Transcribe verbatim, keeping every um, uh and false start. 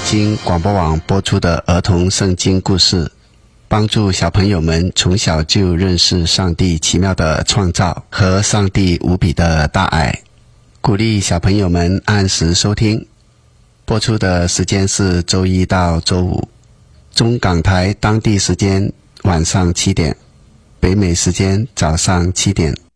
经广播网播出的儿童圣经故事，帮助小朋友们从小就认识上帝奇妙的创造和上帝无比的大爱，鼓励小朋友们按时收听。播出的时间是周一到周五，中港台当地时间晚上七点，北美时间早上七点。